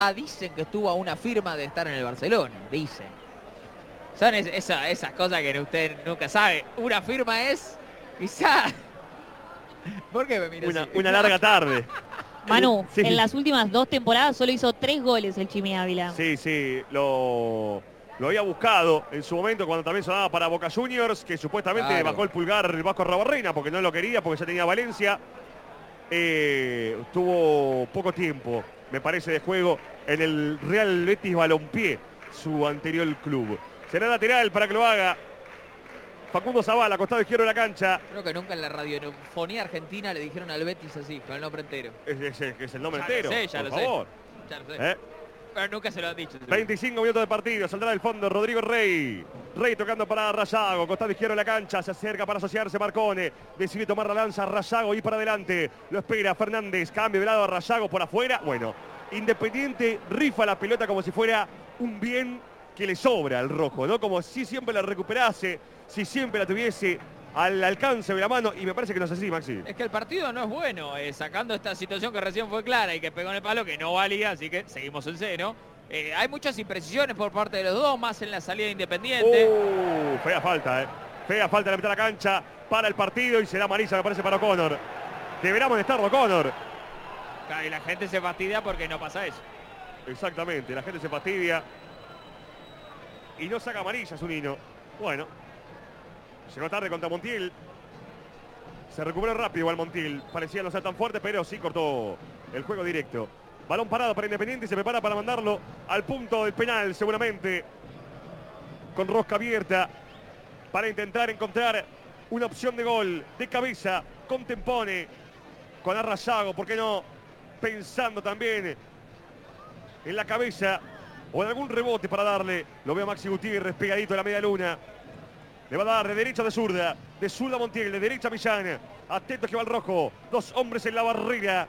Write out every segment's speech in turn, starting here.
dicen que estuvo a una firma de estar en el Barcelona, dicen. Son esas cosas que usted nunca sabe. Una firma es, quizá... ¿Por qué me miras así? Una larga tarde. Manu, Sí. en las últimas 2 temporadas solo hizo 3 goles el Chimi Ávila. Sí, lo había buscado en su momento cuando también sonaba para Boca Juniors, que supuestamente bajó el pulgar el Vasco Rabarrena porque no lo quería, porque ya tenía Valencia. Tuvo poco tiempo, me parece, de juego en el Real Betis Balompié, su anterior club. Será lateral para que lo haga Facundo Zavala, costado izquierdo de la cancha. Creo que nunca en la radiofonía argentina le dijeron al Betis así, con el nombre entero. Es el nombre Ya entero, lo sé, ya por lo favor. sé. Ya lo sé. ¿Eh? Pero nunca se lo han dicho. 25 minutos de partido, saldrá del fondo Rodrigo Rey. Rey tocando para Rayago, costado izquierdo de la cancha, se acerca para asociarse Marcone. Decide tomar la lanza, Rayago y para adelante. Lo espera Fernández, cambio de lado a Rayago por afuera. Bueno, Independiente rifa la pelota como si fuera un bien que le sobra al rojo, ¿no? Como si siempre la recuperase, si siempre la tuviese al alcance de la mano, y me parece que no es así, Maxi. Es que el partido no es bueno, sacando esta situación que recién fue clara y que pegó en el palo, que no valía, así que seguimos en cero. Hay muchas imprecisiones por parte de los dos, más en la salida de Independiente. Fea falta, Fea falta en la mitad de la cancha para el partido y será amarilla, me parece, para O'Connor. Deberá molestarlo O'Connor. Y la gente se fastidia porque no pasa eso. Exactamente, la gente se fastidia. Y no saca amarilla, Zunino. Bueno, llegó tarde contra Montiel. Se recuperó rápido igual Montiel. Parecía no ser tan fuerte, pero sí cortó el juego directo. Balón parado para Independiente y se prepara para mandarlo al punto del penal, seguramente. Con rosca abierta para intentar encontrar una opción de gol de cabeza con Tempone, con Arrayago, ¿por qué no? Pensando también en la cabeza o en algún rebote para darle. Lo veo a Maxi Gutiérrez pegadito a la media luna. Le va a dar de derecha a de zurda a Montiel, de derecha a Millán. Atento que va el rojo. Dos hombres en la barrera.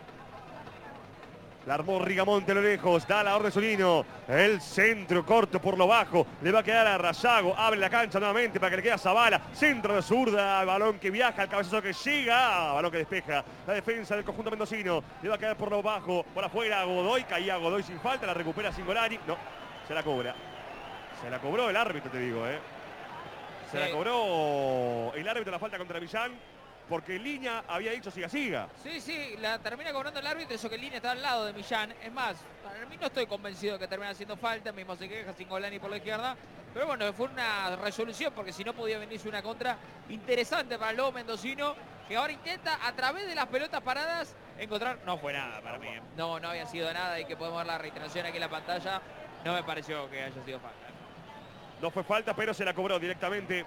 La armó Rigamonte a lo lejos, da la orden Zunino. El centro corto por lo bajo. Le va a quedar a Rayago. Abre la cancha nuevamente para que le quede a Zavala. Centro de zurda. Balón que viaja, el cabezazo que llega. Balón que despeja. La defensa del conjunto mendocino. Le va a quedar por lo bajo. Por afuera a Godoy. Caía Godoy sin falta. La recupera Singolani. No, se la cobra. Se la cobró el árbitro, te digo, Se la cobró el árbitro la falta contra Millán. Porque Línea había dicho siga. Sí, la termina cobrando el árbitro, eso que Línea está al lado de Millán. Es más, para mí no estoy convencido que termina haciendo falta, mismo se queja Singolani por la izquierda. Pero bueno, fue una resolución, porque si no podía venirse una contra interesante para el lobo mendocino, que ahora intenta a través de las pelotas paradas encontrar... No fue nada para mí. No había sido nada y que podemos ver la reiteración aquí en la pantalla. No me pareció que haya sido falta. No fue falta, pero se la cobró directamente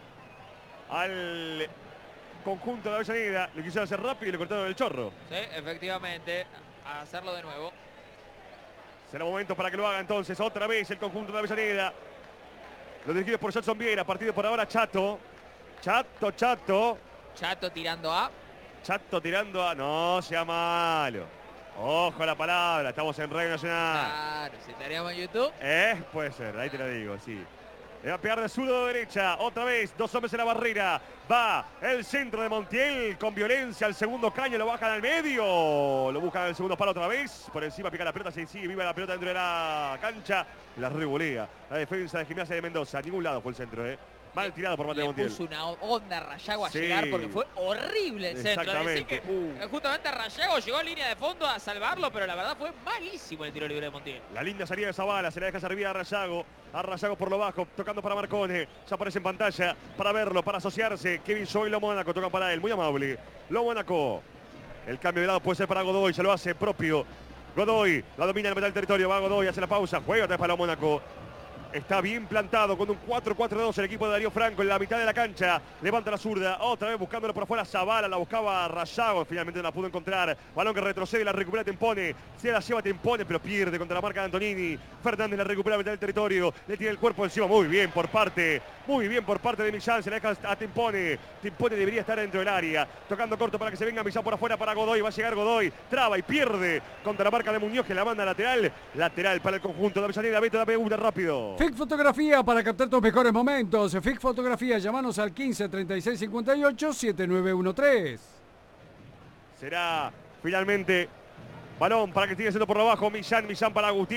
al conjunto de Avellaneda. Le quisieron hacer rápido y le cortaron el chorro. Sí, efectivamente, a hacerlo de nuevo. Será momento para que lo haga entonces otra vez el conjunto de Avellaneda. Los dirigidos por Jackson Viera. Partido por ahora Chato. Chato tirando a... Chato tirando a... No sea malo. Ojo a la palabra. Estamos en Radio Nacional. Claro, si estaríamos en YouTube. Puede ser. Ahí te lo digo, sí. Le va a pegar de zurdo a derecha. Otra vez. Dos hombres en la barrera. Va el centro de Montiel con violencia. El segundo caño lo bajan al medio. Lo buscan en el segundo palo otra vez. Por encima pica la pelota. Se sigue viva la pelota dentro de la cancha. La revolea la defensa de Gimnasia de Mendoza. A ningún lado fue el centro, Mal tirado por Mateo Montiel. Puso una onda a Rayago a llegar porque fue horrible el centro. Exactamente. Justamente Rayago llegó en línea de fondo a salvarlo, pero la verdad fue malísimo el tiro libre de Montiel. La linda salida de Zavala, se la deja servir a Rayago. A Rayago por lo bajo, tocando para Marcone. Ya aparece en pantalla para verlo, para asociarse. Kevin Soy, Lo Mónaco, tocan para él, muy amable. Lo Mónaco. El cambio de lado puede ser para Godoy, ya lo hace propio. Godoy, la domina en el metal del territorio, va Godoy, hace la pausa, juega otra vez para Lo Mónaco. Está bien plantado con un 4-4-2 el equipo de Darío Franco en la mitad de la cancha. Levanta la zurda, otra vez buscándolo por afuera. Zavala, la buscaba Rayago, finalmente no la pudo encontrar. Balón que retrocede, la recupera Tempone. Se la lleva Tempone, pero pierde contra la marca de Antonini. Fernández la recupera a mitad del territorio. Le tira el cuerpo encima, muy bien por parte de Millán. Se la deja a Tempone. Tempone debería estar dentro del área. Tocando corto para que se venga Millán por afuera para Godoy. Va a llegar Godoy, traba y pierde contra la marca de Muñoz, que la manda lateral. Lateral para el conjunto de Avellaneda. Beto, dame una rápido. FIC Fotografía para captar tus mejores momentos. FIC Fotografía, llamanos al 15 36 58 7913. Será finalmente Balón para que siga siendo por abajo. Millán para Agustín.